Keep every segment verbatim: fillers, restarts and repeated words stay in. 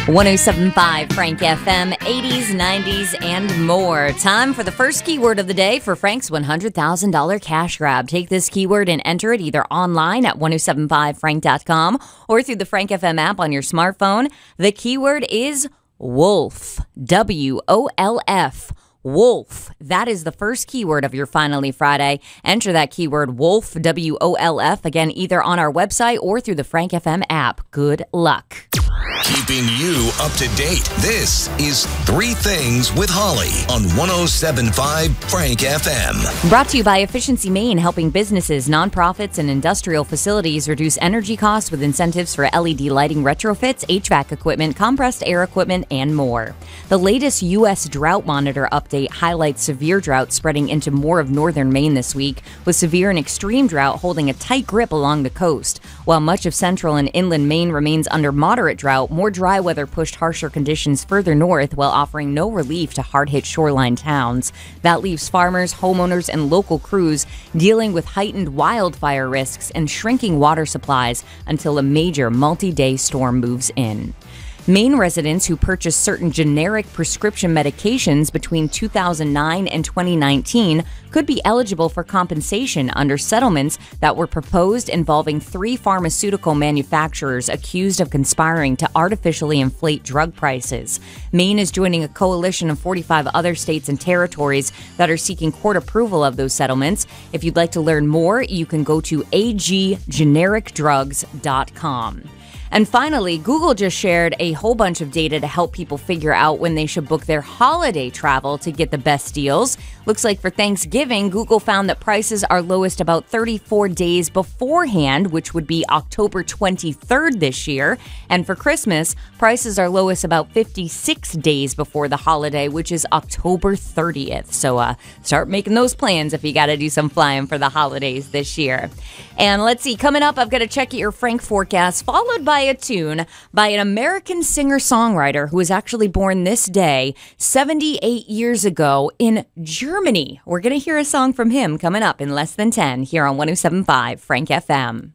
one oh seven point five Frank F M, eighties, nineties, and more. Time for the first keyword of the day for Frank's one hundred thousand dollars cash grab. Take this keyword and enter it either online at ten seventy-five frank dot com or through the Frank F M app on your smartphone. The keyword is wolf. W O L F. Wolf. That is the first keyword of your Finally Friday. Enter that keyword wolf, W O L F, again, either on our website or through the Frank F M app. Good luck. Keeping you up to date. This is Three Things with Holly on ten seventy-five Frank F M. Brought to you by Efficiency Maine, helping businesses, nonprofits, and industrial facilities reduce energy costs with incentives for L E D lighting retrofits, H V A C equipment, compressed air equipment, and more. The latest U S Drought Monitor update highlights severe drought spreading into more of northern Maine this week, with severe and extreme drought holding a tight grip along the coast. While much of central and inland Maine remains under moderate drought, more dry weather pushed harsher conditions further north while offering no relief to hard-hit shoreline towns. That leaves farmers, homeowners, and local crews dealing with heightened wildfire risks and shrinking water supplies until a major multi-day storm moves in. Maine residents who purchased certain generic prescription medications between two thousand nine and twenty nineteen could be eligible for compensation under settlements that were proposed involving three pharmaceutical manufacturers accused of conspiring to artificially inflate drug prices. Maine is joining a coalition of forty-five other states and territories that are seeking court approval of those settlements. If you'd like to learn more, you can go to a g generic drugs dot com. And finally, Google just shared a whole bunch of data to help people figure out when they should book their holiday travel to get the best deals. Looks like for Thanksgiving, Google found that prices are lowest about thirty-four days beforehand, which would be October twenty-third this year. And for Christmas, prices are lowest about fifty-six days before the holiday, which is October thirtieth. So uh, start making those plans if you got to do some flying for the holidays this year. And let's see, coming up, I've got to check your Frank forecast, followed by a tune by an American singer-songwriter who was actually born this day seventy-eight years ago in Germany. We're going to hear a song from him coming up in less than ten here on ten seventy-five Frank F M.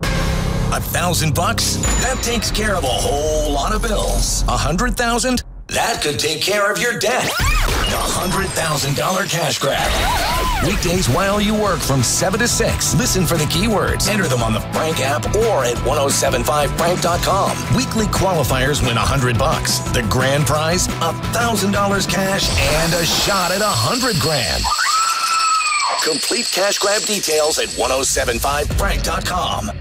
A thousand bucks? That takes care of a whole lot of bills. A hundred thousand? That could take care of your debt. The one hundred thousand dollars cash grab. Weekdays while you work from seven to six. Listen for the keywords. Enter them on the Frank app or at ten seventy-five frank dot com. Weekly qualifiers win one hundred bucks. The grand prize, one thousand dollars cash and a shot at one hundred grand. Complete cash grab details at ten seventy-five frank dot com.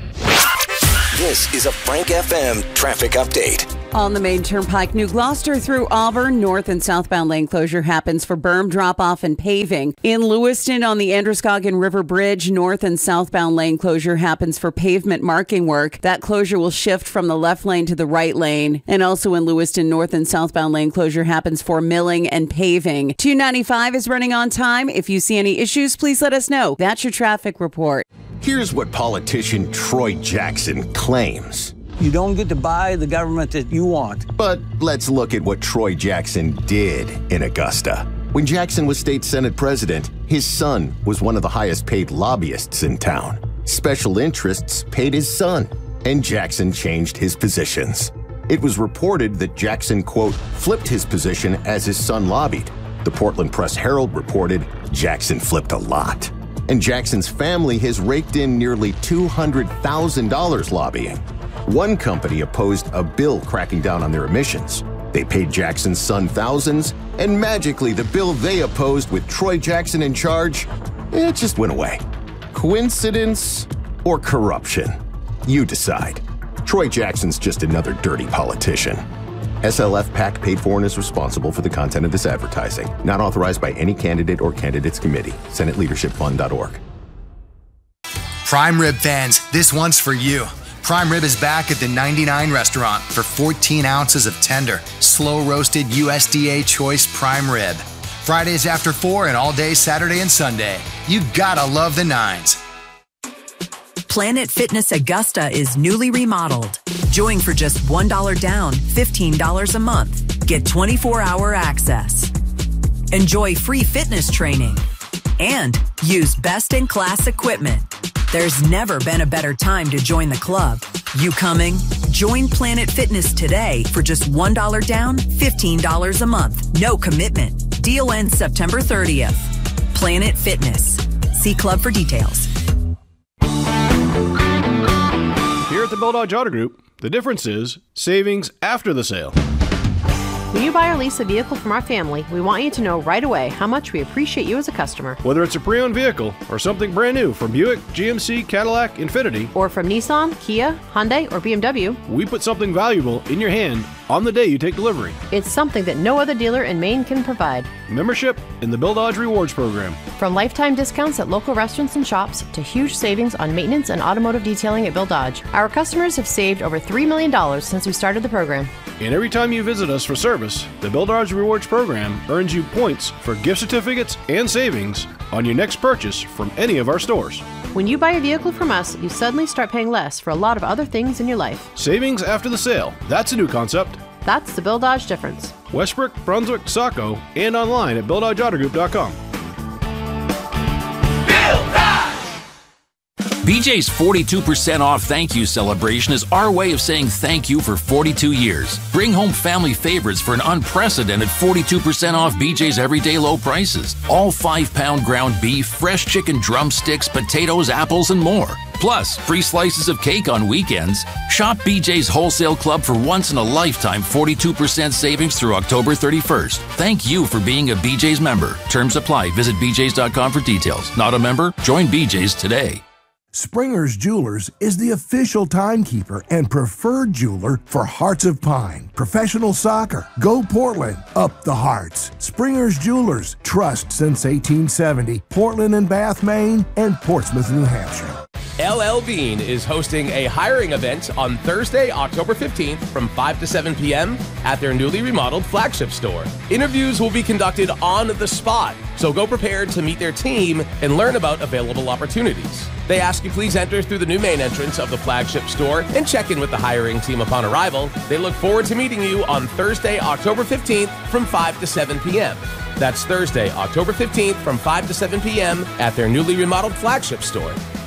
This is a Frank F M traffic update. On the main turnpike, New Gloucester through Auburn, north and southbound lane closure happens for berm drop-off and paving. In Lewiston on the Androscoggin River Bridge, north and southbound lane closure happens for pavement marking work. That closure will shift from the left lane to the right lane. And also in Lewiston, north and southbound lane closure happens for milling and paving. two ninety-five is running on time. If you see any issues, please let us know. That's your traffic report. Here's what politician Troy Jackson claims. You don't get to buy the government that you want. But let's look at what Troy Jackson did in Augusta. When Jackson was state senate president, his son was one of the highest paid lobbyists in town. Special interests paid his son, and Jackson changed his positions. It was reported that Jackson, quote, flipped his position as his son lobbied. The Portland Press-Herald reported Jackson flipped a lot. And Jackson's family has raked in nearly two hundred thousand dollars lobbying. One company opposed a bill cracking down on their emissions. They paid Jackson's son thousands, and magically the bill they opposed with Troy Jackson in charge, it just went away. Coincidence or corruption? You decide. Troy Jackson's just another dirty politician. S L F PAC paid for and is responsible for the content of this advertising. Not authorized by any candidate or candidates committee. Senate Leadership Fund dot org. Prime Rib fans, this one's for you. Prime Rib is back at the ninety-nine restaurant for fourteen ounces of tender, slow-roasted U S D A choice prime rib. Fridays after four and all day Saturday and Sunday. You gotta love the nines. Planet Fitness Augusta is newly remodeled. Join for just one dollar down, fifteen dollars a month. Get twenty-four hour access. Enjoy free fitness training. And use best-in-class equipment. There's never been a better time to join the club. You coming? Join Planet Fitness today for just one dollar down, fifteen dollars a month. No commitment. Deal ends September thirtieth. Planet Fitness. See Club for details. Here at the Bill Dodge Auto Group, the difference is savings after the sale. When you buy or lease a vehicle from our family, we want you to know right away how much we appreciate you as a customer. Whether it's a pre-owned vehicle or something brand new from Buick, G M C, Cadillac, Infiniti, or from Nissan, Kia, Hyundai, or B M W, we put something valuable in your hand on the day you take delivery. It's something that no other dealer in Maine can provide. Membership in the Bill Dodge Rewards Program. From lifetime discounts at local restaurants and shops to huge savings on maintenance and automotive detailing at Bill Dodge, our customers have saved over three million dollars since we started the program. And every time you visit us for service, the Bill Dodge Rewards Program earns you points for gift certificates and savings on your next purchase from any of our stores. When you buy a vehicle from us, you suddenly start paying less for a lot of other things in your life. Savings after the sale. That's a new concept. That's the Bill Dodge difference. Westbrook, Brunswick, Saco, and online at Bill Dodge Auto Group dot com. B J's forty-two percent off thank you celebration is our way of saying thank you for forty-two years. Bring home family favorites for an unprecedented forty-two percent off B J's everyday low prices. All five pound ground beef, fresh chicken drumsticks, potatoes, apples, and more. Plus, free slices of cake on weekends. Shop B J's Wholesale Club for once-in-a-lifetime forty-two percent savings through October thirty-first. Thank you for being a B J's member. Terms apply. Visit B J's dot com for details. Not a member? Join B J's today. Springer's Jewelers is the official timekeeper and preferred jeweler for Hearts of Pine, professional soccer, Go Portland, up the Hearts. Springer's Jewelers, trust since eighteen seventy, Portland and Bath, Maine, and Portsmouth, New Hampshire. L L Bean is hosting a hiring event on Thursday, October fifteenth from five to seven p.m. at their newly remodeled flagship store. Interviews will be conducted on the spot, so go prepared to meet their team and learn about available opportunities. They ask you please enter through the new main entrance of the flagship store and check in with the hiring team upon arrival. They look forward to meeting you on Thursday, October fifteenth from five to seven p.m. That's Thursday, October fifteenth from five to seven p.m. at their newly remodeled flagship store.